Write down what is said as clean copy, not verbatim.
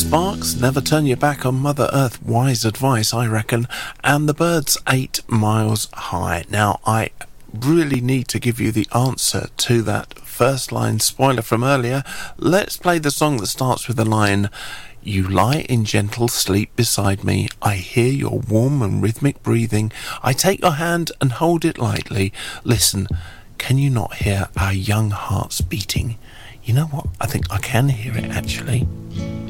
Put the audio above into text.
Sparks, never turn your back on Mother Earth. Wise advice, I reckon. And the Byrds, 8 Miles High. Now, I really need to give you the answer to that first line spoiler from earlier. Let's play the song that starts with the line, "You lie in gentle sleep beside me. I hear your warm and rhythmic breathing. I take your hand and hold it lightly. Listen, can you not hear our young hearts beating?" You know what? I think I can hear it, actually.